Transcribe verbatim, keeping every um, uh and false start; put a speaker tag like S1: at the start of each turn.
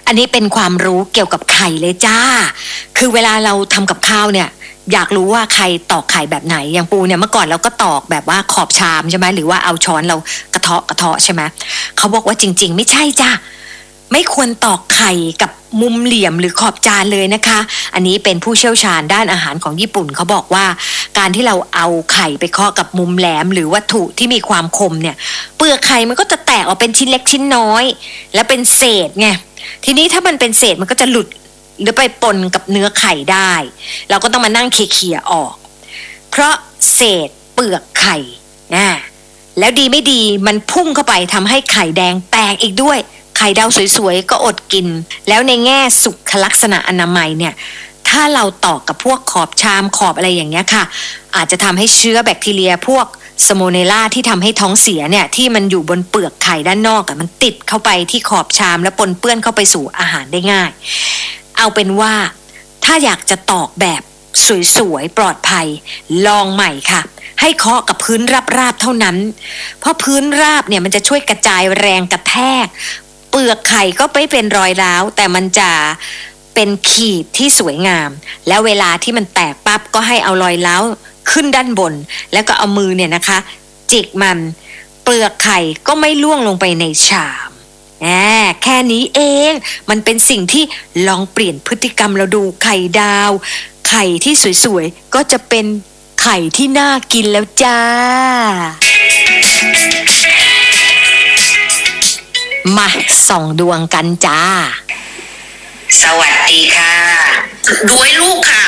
S1: อันนี้เป็นความรู้เกี่ยวกับไข่เลยจ้าคือเวลาเราทำกับข้าวเนี่ยอยากรู้ว่าใครตอกไข่แบบไหนอย่างปูเนี่ยเมื่อก่อนเราก็ตอกแบบว่าขอบชามใช่ไหมหรือว่าเอาช้อนเรากระเทาะกระเทาะใช่ไหมเขาบอกว่าจริงๆไม่ใช่จ้าไม่ควรตอกไข่กับมุมเหลี่ยมหรือขอบจานเลยนะคะอันนี้เป็นผู้เชี่ยวชาญด้านอาหารของญี่ปุ่นเขาบอกว่าการที่เราเอาไข่ไปเคาะกับมุมแหลมหรือวัตถุที่มีความคมเนี่ยเปลือกไข่มันก็จะแตกออกเป็นชิ้นเล็กชิ้นน้อยและเป็นเศษไงทีนี้ถ้ามันเป็นเศษมันก็จะหลุดหรือไปปนกับเนื้อไข่ได้เราก็ต้องมานั่งเคลียร์ออกเพราะเศษเปลือกไข่นะแล้วดีไม่ดีมันพุ่งเข้าไปทำให้ไข่แดงแตกอีกด้วยไข่ดาวสวยๆก็อดกินแล้วในแง่สุขลักษณะอนามัยเนี่ยถ้าเราตอกกับพวกขอบชามขอบอะไรอย่างเงี้ยค่ะอาจจะทำให้เชื้อแบคทีเรียพวกสโมเนล่าที่ทำให้ท้องเสียเนี่ยที่มันอยู่บนเปลือกไข่ด้านนอกอะมันติดเข้าไปที่ขอบชามแล้วปนเปื้อนเข้าไปสู่อาหารได้ง่ายเอาเป็นว่าถ้าอยากจะตอกแบบสวยๆปลอดภัยลองใหม่ค่ะให้เคาะกับพื้นราบๆเท่านั้นเพราะพื้นราบเนี่ยมันจะช่วยกระจายแรงกระแทกเปลือกไข่ก็ไม่เป็นรอยร้าวแต่มันจะเป็นขีดที่สวยงามแล้วเวลาที่มันแตกปั๊บก็ให้เอารอยร้าวขึ้นด้านบนแล้วก็เอามือเนี่ยนะคะจิกมันเปลือกไข่ก็ไม่ล่วงลงไปในชามแหมแค่นี้เองมันเป็นสิ่งที่ลองเปลี่ยนพฤติกรรมเราดูไข่ดาวไข่ที่สวยๆก็จะเป็นไข่ที่น่ากินแล้วจ้ามาส่องดวงกันจ้า
S2: สวัสดีค่ะด้วยลูกค่ะ